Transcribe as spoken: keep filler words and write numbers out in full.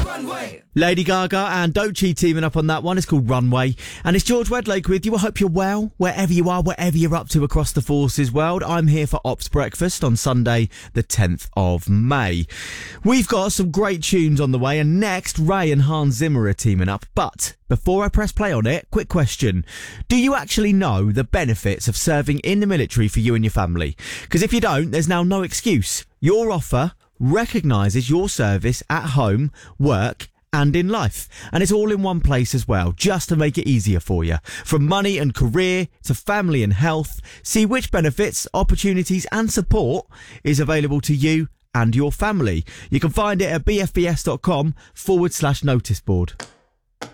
Runway. Lady Gaga and Doechii teaming up on that one. It's called Runway. And it's George Wedlake with you. I hope you're well, wherever you are, whatever you're up to across the forces world. I'm here for Ops Breakfast on Sunday, the tenth of May. We've got some great tunes on the way, and next, Ray and Hans Zimmer are teaming up. But before I press play on it, quick question. Do you actually know the benefits of serving in the military for you and your family? Because if you don't, there's now no excuse. Your offer recognises your service at home, work, and in life. And it's all in one place as well, just to make it easier for you. From money and career to family and health, see which benefits, opportunities and support is available to you and your family. You can find it at bfbs.com forward slash notice board.